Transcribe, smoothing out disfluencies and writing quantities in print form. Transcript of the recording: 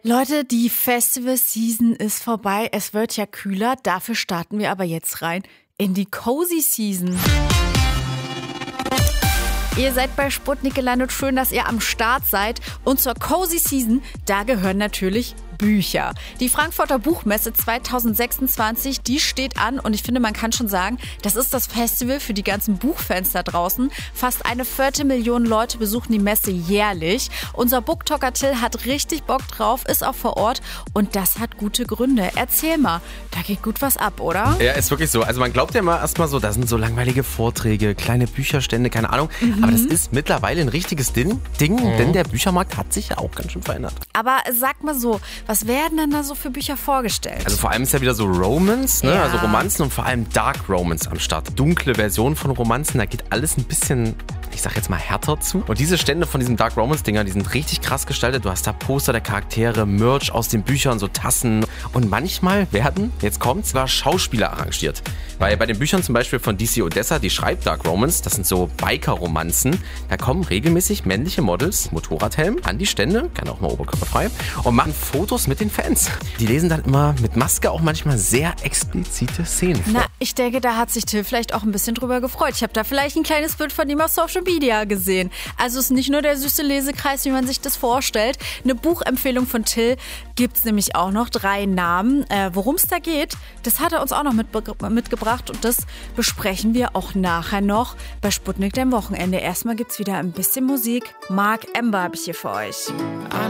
Leute, die Festival-Season ist vorbei. Es wird ja kühler. Dafür starten wir aber jetzt rein in die Cozy-Season. Ihr seid bei Sputnik gelandet. Schön, dass ihr am Start seid. Und zur Cozy Season, da gehören natürlich Bücher. Die Frankfurter Buchmesse 2026, die steht an und ich finde, man kann schon sagen, das ist das Festival für die ganzen Buchfans da draußen. Fast 250.000 Leute besuchen die Messe jährlich. Unser Booktalker Till hat richtig Bock drauf, ist auch vor Ort und das hat gute Gründe. Erzähl mal, da geht gut was ab, oder? Ja, ist wirklich so. Also man glaubt ja immer erstmal so, da sind so langweilige Vorträge, kleine Bücherstände, keine Ahnung. Aber das ist mittlerweile ein richtiges Ding, denn der Büchermarkt hat sich ja auch ganz schön verändert. Aber sag mal so, was werden denn da so für Bücher vorgestellt? Also vor allem ist ja wieder so Romance, ne? Ja. Also Romanzen und vor allem Dark Romance am Start. Dunkle Version von Romanzen, da geht alles ein bisschen, ich sag jetzt mal, härter zu. Und diese Stände von diesen Dark Romance-Dingern, die sind richtig krass gestaltet. Du hast da Poster der Charaktere, Merch aus den Büchern, so Tassen. Und manchmal werden, jetzt kommt's, sogar Schauspieler arrangiert. Weil bei den Büchern zum Beispiel von DC Odessa, die schreibt Dark Romance, das sind so Biker-Romanzen, da kommen regelmäßig männliche Models, Motorradhelm, an die Stände, gerne auch mal oberkörperfrei, und machen Fotos mit den Fans. Die lesen dann immer mit Maske auch manchmal sehr explizite Szenen vor. Na, ich denke, da hat sich Till vielleicht auch ein bisschen drüber gefreut. Ich habe da vielleicht ein kleines Bild von ihm auf Social Media gesehen. Also es ist nicht nur der süße Lesekreis, wie man sich das vorstellt. Eine Buchempfehlung von Till gibt's nämlich auch noch, 3 Namen. Worum es da geht, das hat er uns auch noch mitgebracht und das besprechen wir auch nachher noch bei Sputnik dem Wochenende. Erstmal gibt's wieder ein bisschen Musik. Mark Ember habe ich hier für euch.